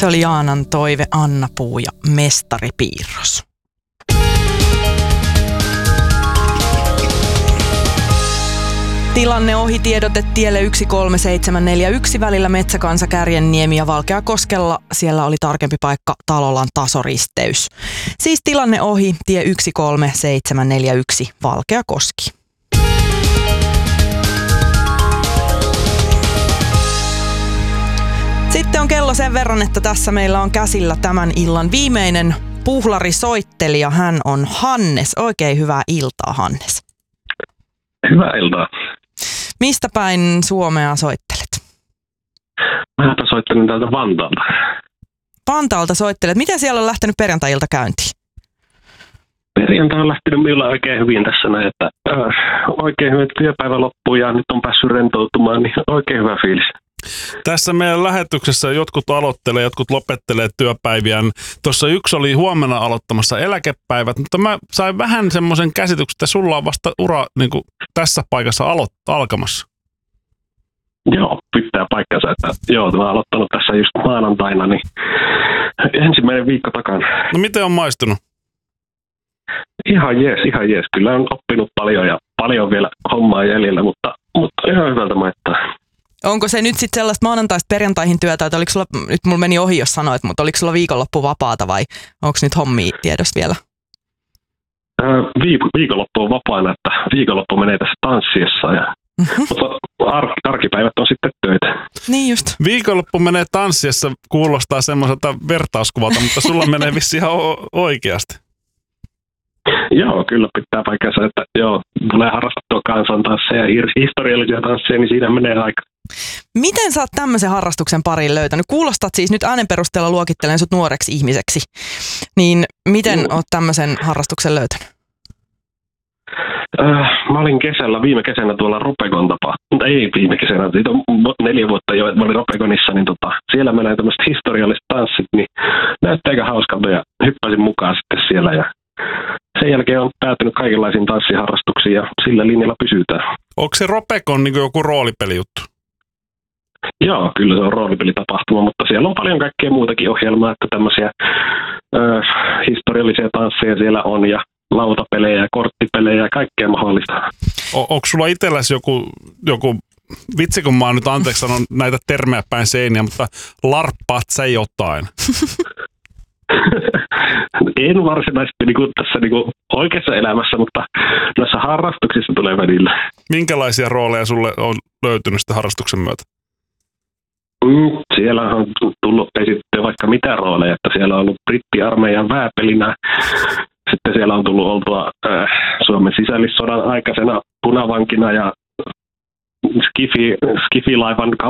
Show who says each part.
Speaker 1: Se oli Jaanan toive, Anna Puu ja Mestaripiirros. Tilanne ohi, tiedote tielle 13741 välillä Metsäkansa, Kärjenniemi ja Valkeakoskella. Siellä oli tarkempi paikka Talolan tasoristeys. Siis tilanne ohi, tie 13741 Valkeakoski. Sitten on kello sen verran, että tässä meillä on käsillä tämän illan viimeinen puhlarisoittelija. Hän on Hannes. Oikein hyvää iltaa, Hannes.
Speaker 2: Hyvää iltaa.
Speaker 1: Mistä päin Suomea soittelet?
Speaker 2: Mä soittelen täältä Vantaalta.
Speaker 1: Vantaalta soittelet. Miten siellä on lähtenyt perjantai-ilta käyntiin?
Speaker 2: Perjantai on lähtenyt minulla oikein hyvin tässä näin, että oikein hyvin työpäivä loppuu ja nyt on päässyt rentoutumaan, niin oikein hyvä fiilis.
Speaker 3: Tässä meidän lähetyksessä jotkut aloittelee, jotkut lopettelee työpäiviään. Tuossa yksi oli huomenna aloittamassa eläkepäivät, mutta mä sain vähän semmoisen käsityksen, että sulla on vasta ura niin kuin tässä paikassa alkamassa.
Speaker 2: Joo, pitää paikkansa, että joo, mä oon aloittanut tässä just maanantaina, niin ensimmäinen viikko takana.
Speaker 3: No miten on maistunut?
Speaker 2: Ihan jees. Kyllä on oppinut paljon ja paljon vielä hommaa jäljellä, mutta ihan hyvältä maittaa.
Speaker 1: Onko se nyt sitten sellaista maanantaista perjantaihin työtä, että oliko sulla, nyt mulla meni ohi jos sanoit, mutta oliko sulla viikonloppu vapaata vai onko nyt hommia tiedossa vielä?
Speaker 2: Viikonloppu on vapaana, että viikonloppu menee tässä tanssiessa ja mutta arkipäivät on sitten töitä.
Speaker 1: Niin just.
Speaker 3: Viikonloppu menee tanssiessa, kuulostaa semmoiselta vertauskuvalta, mutta sulla menee vissiin ihan oikeasti.
Speaker 2: Joo, kyllä pitää paikkansa, että joo, tulee harrastettua kansantansseja ja historiallisia tansseja, niin siinä menee aika.
Speaker 1: Miten sä oot tämmöisen harrastuksen pariin löytänyt? Kuulostat siis nyt äänen perusteella luokittelen sut nuoreksi ihmiseksi. Niin miten oot tämmöisen harrastuksen löytänyt?
Speaker 2: Mä olin viime kesänä tuolla Ropekon mutta ei viime kesänä, siitä on 4 vuotta jo, että mä olin Ropekonissa, niin siellä mä näin tämmöiset historialliset tanssit, niin näytti aika hauskalta ja hyppäsin mukaan sitten siellä ja sen jälkeen on päätynyt kaikenlaisiin tanssiharrastuksiin ja sillä linjalla pysytään.
Speaker 3: Onko se Ropekon niin joku roolipelijuttu?
Speaker 2: Joo, kyllä se on roolipelitapahtuma, mutta siellä on paljon kaikkea muutakin ohjelmaa, että tämmöisiä historiallisia tansseja siellä on ja lautapelejä ja korttipelejä ja kaikkea mahdollista.
Speaker 3: Onko sulla itselläsi joku vitsi, kun mä oon nyt anteeksi sanon näitä termejä päin seiniä, mutta larppaat sä jotain?
Speaker 2: En varsinaisesti tässä oikeassa elämässä, mutta noissa harrastuksissa tulee välillä.
Speaker 3: Minkälaisia rooleja sulle on löytynyt sitä harrastuksen myötä?
Speaker 2: Siellä on tullut esittyä vaikka mitä rooleja, että siellä on ollut brittiarmeijan vääpelinä. Sitten siellä on tullut oltua Suomen sisällissodan aikaisena punavankina ja skifilaivan